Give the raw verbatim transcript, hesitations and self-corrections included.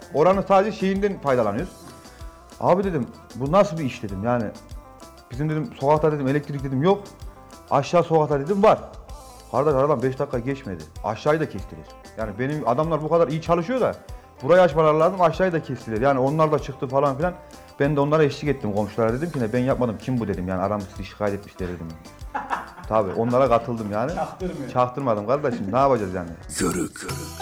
Oranın sadece şeyinden faydalanıyoruz. Abi dedim bu nasıl bir iş dedim yani. Bizim dedim sokakta dedim elektrik dedim yok. Aşağı sokakta dedim var. Kardeş aradan beş dakika geçmedi. Aşağıyı da kestiler. Yani benim adamlar bu kadar iyi çalışıyor da burayı açmaları lazım, aşağıyı da kestiler. Yani onlar da çıktı falan filan. Ben de onlara eşlik ettim, komşulara dedim ki ne ben yapmadım, kim bu dedim yani aramı sizi şikayet etmişler dedim. Tabii onlara katıldım yani. Çaktırmıyor. Çaktırmadım kardeşim, ne yapacağız yani? Yörük.